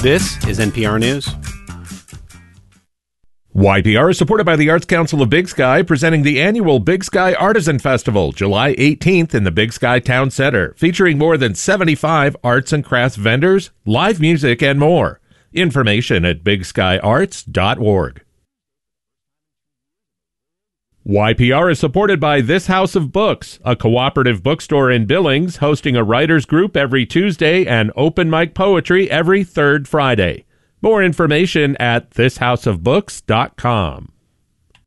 This is NPR News. YPR is supported by the Arts Council of Big Sky, presenting the annual Big Sky Artisan Festival, July 18th in the Big Sky Town Center, featuring more than 75 arts and crafts vendors, live music, and more. Information at bigskyarts.org. YPR is supported by This House of Books, a cooperative bookstore in Billings, hosting a writers group every Tuesday and open mic poetry every third Friday. More information at thishouseofbooks.com.